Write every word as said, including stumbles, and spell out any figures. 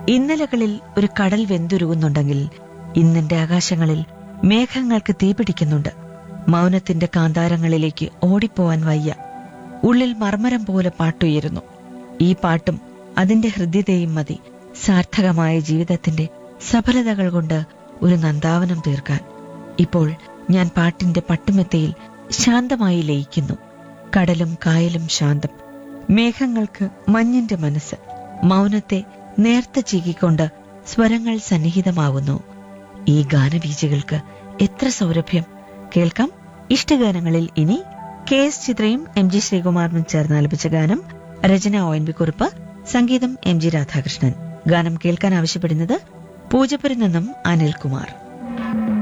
ഇന്നലകളിൽ ഒരു കടൽ വെന്തുരുകുന്നുണ്ടെങ്കിൽ ഇന്നിന്റെ ആകാശങ്ങളിൽ മേഘങ്ങൾക്ക് തീപിടിക്കുന്നുണ്ട്. മൗനത്തിന്റെ കാന്താരങ്ങളിലേക്ക് ഓടിപ്പോവാൻ വയ്യ. ഉള്ളിൽ മർമരം പോലെ പാട്ടുയരുന്നു. ഈ പാട്ടും അതിന്റെ ഹൃദ്യതയും മതി സാർത്ഥകമായ ജീവിതത്തിന്റെ സഫലതകൾ കൊണ്ട് ഒരു നന്ദാവനം തീർക്കാൻ. ഇപ്പോൾ ഞാൻ പാട്ടിന്റെ പട്ടുമെത്തയിൽ ശാന്തമായി ലയിക്കുന്നു. കടലും കായലും ശാന്തം, മേഘങ്ങൾക്ക് മഞ്ഞിന്റെ മനസ്സ്. മൗനത്തെ നേർത്ത ചീകിക്കൊണ്ട് സ്വരങ്ങൾ സന്നിഹിതമാവുന്നു. ഈ ഗാനബീജകൾക്ക് എത്ര സൗരഭ്യം! കേൾക്കാം ഇഷ്ടഗാനങ്ങളിൽ ഇനി കെ എസ് ചിത്രയും എം ജി ശ്രീകുമാറിനും ചേർന്ന് ആലപിച്ച ഗാനം. രചന ഒ എൻ വി കുറുപ്പ്, സംഗീതം എം ജി രാധാകൃഷ്ണൻ. ഗാനം കേൾക്കാൻ ആവശ്യപ്പെടുന്നത് പൂജപ്പുരിൽ നിന്നും അനിൽകുമാർ.